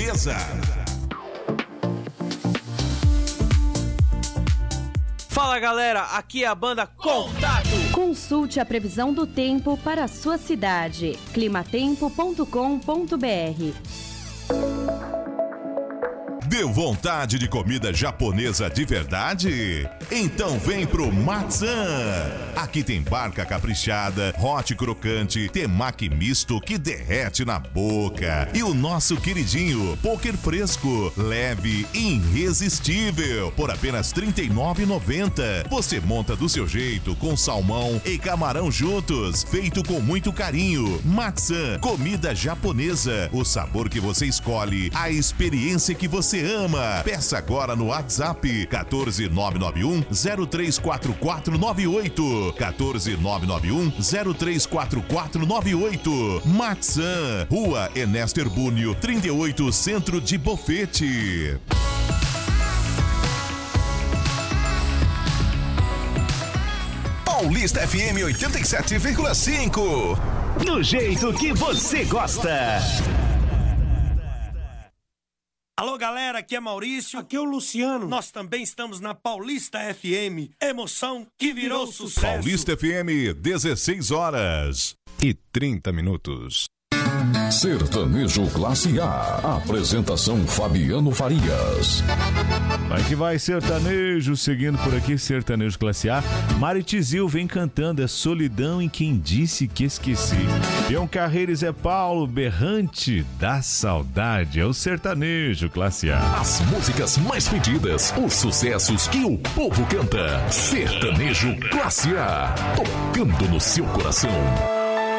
Japonesa. Fala galera, aqui é a banda Contato. Consulte a previsão do tempo para a sua cidade. climatempo.com.br. Deu vontade de comida japonesa de verdade? Então vem pro Matzan. Aqui tem barca caprichada, hot crocante, temaki misto que derrete na boca. E o nosso queridinho, poker fresco, leve e irresistível, por apenas R$ 39,90. Você monta do seu jeito, com salmão e camarão juntos, feito com muito carinho. Matzan, comida japonesa. O sabor que você escolhe, a experiência que você ama. Peça agora no WhatsApp 14991-034498. 14991-034498. Matzan, Rua Ernesto Herbúnio, 38, Centro de Bofete. Paulista FM 87,5. Do jeito que você gosta. Alô galera, aqui é Maurício. Aqui é o Luciano. Nós também estamos na Paulista FM. Emoção que virou sucesso. Paulista FM, 16h30. Sertanejo Classe A. Apresentação Fabiano Farias. Vai que vai, sertanejo. Seguindo por aqui, Sertanejo Classe A. Mari Tizil vem cantando É Solidão em Quem Disse Que Esqueci. Leon Carreira e Zé Paulo, Berrante da Saudade. É o Sertanejo Classe A. As músicas mais pedidas, os sucessos que o povo canta. Sertanejo Classe A. Tocando no seu coração.